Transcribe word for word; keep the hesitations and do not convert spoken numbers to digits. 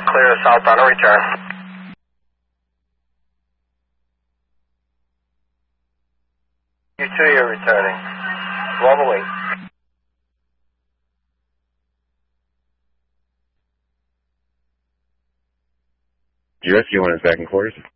clear southbound and return. You too, you're returning. Global eight. U S U one is back in quarters.